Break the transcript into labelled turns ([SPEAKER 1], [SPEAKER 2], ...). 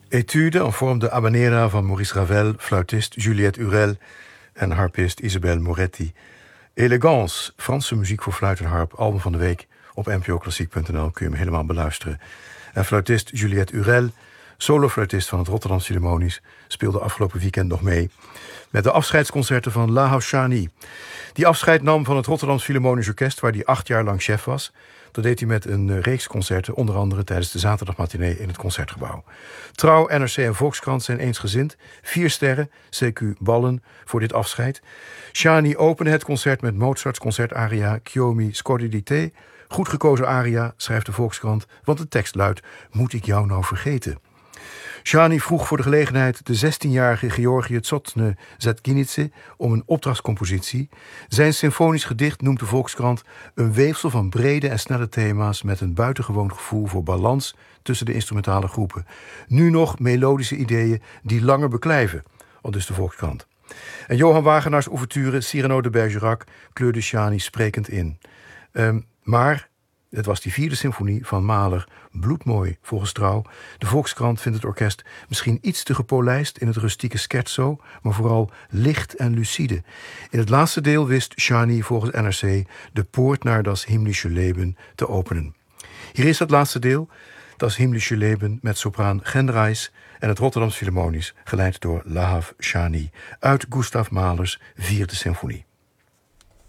[SPEAKER 1] Etude en vorm de Habanera van Maurice Ravel, fluitist Juliette Urel en harpist Isabelle Moretti. Elegance, Franse muziek voor fluit en harp, album van de week. Op npoklassiek.nl kun je hem helemaal beluisteren. En fluitist Juliette Urel, solofluitist van het Rotterdam Philharmonisch, speelde afgelopen weekend nog mee met de afscheidsconcerten van Lahav Shani. Die afscheid nam van het Rotterdam Philharmonisch Orkest, waar hij 8 jaar lang chef was. Dat deed hij met een reeks concerten, onder andere tijdens de zaterdagmatinee in het Concertgebouw. Trouw, NRC en Volkskrant zijn eensgezind. 4 sterren, CQ Ballen, voor dit afscheid. Shani opende het concert met Mozarts concertaria Chiomi Scordi di te. Goed gekozen aria, schrijft de Volkskrant, want de tekst luidt: moet ik jou nou vergeten? Shani vroeg voor de gelegenheid de 16-jarige Georgi Tsotne Zetkinidze om een opdrachtscompositie. Zijn symfonisch gedicht noemt de Volkskrant een weefsel van brede en snelle thema's met een buitengewoon gevoel voor balans tussen de instrumentale groepen. Nu nog melodische ideeën die langer beklijven, aldus de Volkskrant. En Johan Wagenaars ouverture Cyrano de Bergerac kleurde Shani sprekend in. Maar het was die 4e symfonie van Mahler, bloedmooi volgens Trouw. De Volkskrant vindt het orkest misschien iets te gepolijst in het rustieke scherzo, maar vooral licht en lucide. In het laatste deel wist Shani volgens NRC de poort naar Das himmlische Leben te openen. Hier is het laatste deel, Das himmlische Leben, met sopraan Genreis en het Rotterdams Philharmonisch, geleid door Lahav Shani, uit Gustav Mahlers 4e symfonie.